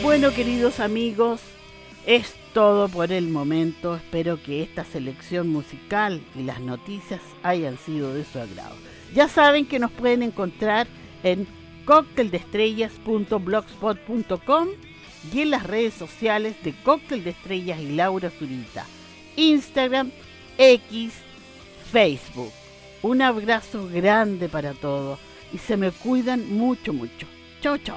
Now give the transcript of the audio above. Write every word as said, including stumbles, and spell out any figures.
Bueno, queridos amigos, es todo por el momento. Espero que esta selección musical y las noticias hayan sido de su agrado. Ya saben que nos pueden encontrar en cóctel de estrellas punto blogspot punto com y en las redes sociales de Cóctel de Estrellas y Laura Zurita, Instagram, X, Facebook. Un abrazo grande para todos y se me cuidan mucho, mucho. Chau, chau.